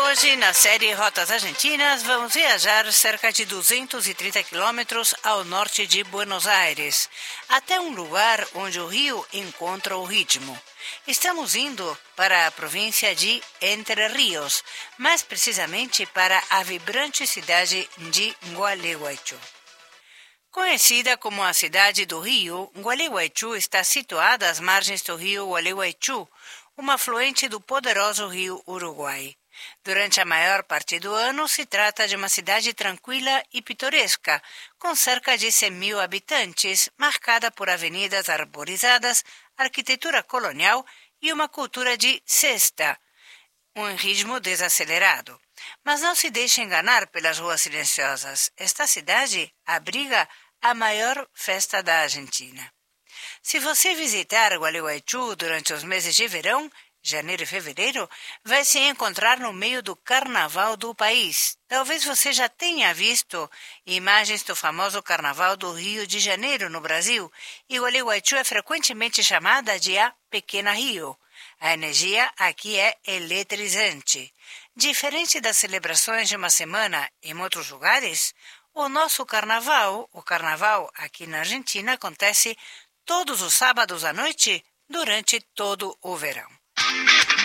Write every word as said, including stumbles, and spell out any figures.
Hoje, na série Rotas Argentinas, vamos viajar cerca de duzentos e trinta quilômetros ao norte de Buenos Aires, até um lugar onde o rio encontra o ritmo. Estamos indo para a província de Entre Rios, mais precisamente para a vibrante cidade de Gualeguaychú. Conhecida como a Cidade do Rio, Gualeguaychú está situada às margens do rio Gualeguaychú, um afluente do poderoso rio Uruguai. Durante a maior parte do ano, se trata de uma cidade tranquila e pitoresca, com cerca de cem mil habitantes, marcada por avenidas arborizadas, arquitetura colonial e uma cultura de siesta, um ritmo desacelerado. Mas não se deixe enganar pelas ruas silenciosas. Esta cidade abriga a maior festa da Argentina. Se você visitar Gualeguaychú durante os meses de verão, janeiro e fevereiro, vai se encontrar no meio do carnaval do país. Talvez você já tenha visto imagens do famoso Carnaval do Rio de Janeiro, no Brasil, e Gualeguaychú é frequentemente chamada de a Pequena Rio. A energia aqui é eletrizante. Diferente das celebrações de uma semana em outros lugares, o nosso carnaval, o carnaval aqui na Argentina, acontece todos os sábados à noite durante todo o verão.